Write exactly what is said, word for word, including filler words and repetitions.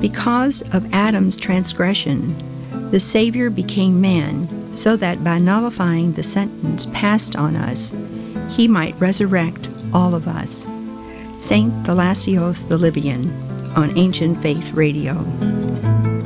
Because of Adam's transgression, the Savior became man, so that by nullifying the sentence passed on us, he might resurrect all of us. Saint Thalassios the Libyan on Ancient Faith Radio.